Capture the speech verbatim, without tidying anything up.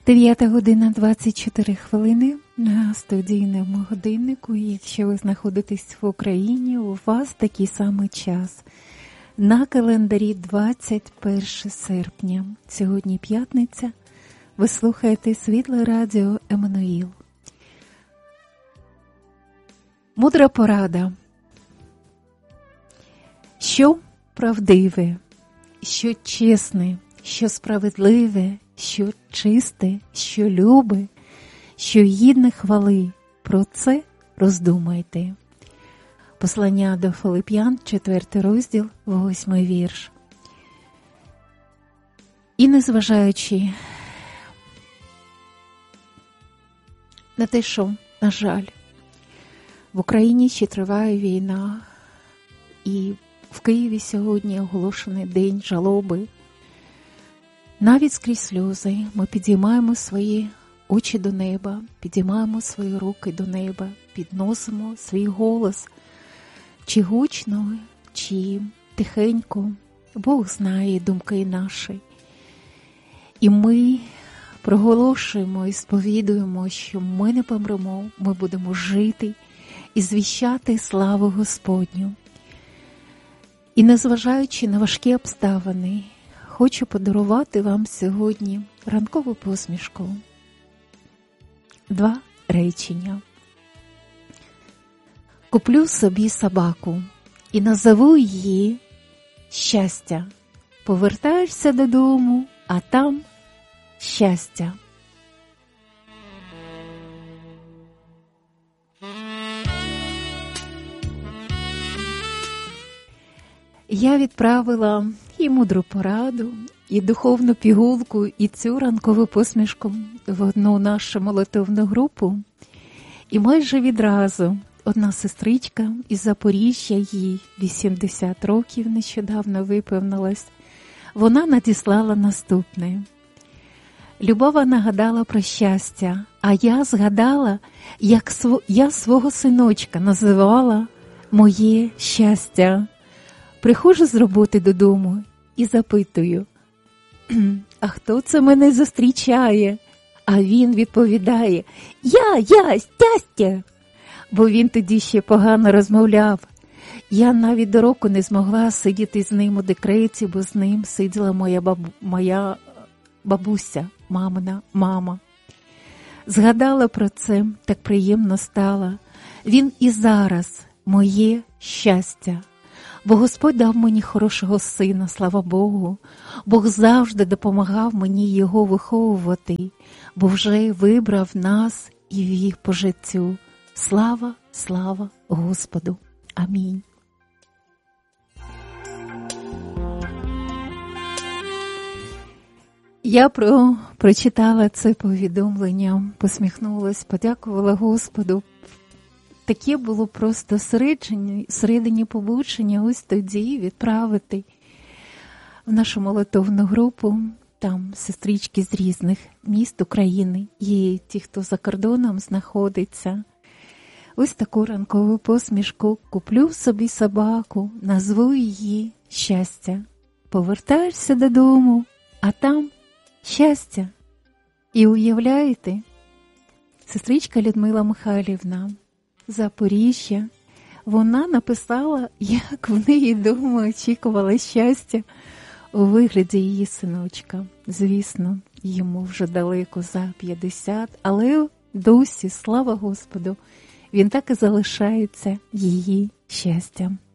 дев'ята година двадцять чотири хвилини на студійному годиннику. Якщо ви знаходитесь в Україні, у вас такий самий час. На календарі двадцять перше серпня. Сьогодні п'ятниця. Ви слухаєте Світле Радіо Еммануїл. Мудра порада. Що правдиве, що чесне, що справедливе, що чисте, що любе, що гідне хвали, про це роздумайте. Послання до Филип'ян, четвертий розділ, восьмий вірш. І незважаючи на те, що, на жаль, в Україні ще триває війна, і в Києві сьогодні оголошений день жалоби, навіть скрізь сльози ми підіймаємо свої очі до неба, підіймаємо свої руки до неба, підносимо свій голос, чи гучно, чи тихенько, Бог знає думки наші. І ми проголошуємо і сповідуємо, що ми не помремо, ми будемо жити і звіщати славу Господню. І незважаючи на важкі обставини, хочу подарувати вам сьогодні ранкову посмішку. Два речення. Куплю собі собаку і назову її щастя. Повертаєшся додому, а там щастя. Я відправила і мудру пораду, і духовну пігулку, і цю ранкову посмішку в одну нашу молитовну групу. І майже відразу одна сестричка із Запоріжжя, їй вісімдесят років нещодавно виповнилось, вона надіслала наступне. Любова нагадала про щастя, а я згадала, як св... я свого синочка називала моє щастя. Приходжу з роботи додому і запитую, а хто це мене зустрічає? А він відповідає, я, я, Стястя. Бо він тоді ще погано розмовляв. Я навіть до року не змогла сидіти з ним у декреті, бо з ним сиділа моя, бабу, моя бабуся, мамина мама. Згадала про це, так приємно стало. Він і зараз моє щастя. Бо Господь дав мені хорошого сина, слава Богу. Бог завжди допомагав мені його виховувати, бо вже вибрав нас і вів по життю. Слава, слава Господу. Амінь. Я про, прочитала це повідомлення, посміхнулась, подякувала Господу. Таке було просто середині побучення ось тоді відправити в нашу молитовну групу. Там сестрички з різних міст України, є ті, хто за кордоном знаходиться. Ось таку ранкову посмішку. Куплю собі собаку, назву її щастя. Повертаєшся додому, а там щастя. І уявляєте, сестричка Людмила Михайлівна, Запоріжжя, вона написала, як в неї дома очікувала щастя у вигляді її синочка. Звісно, йому вже далеко за п'ятдесят, але досі, слава Господу, він так і залишається її щастям.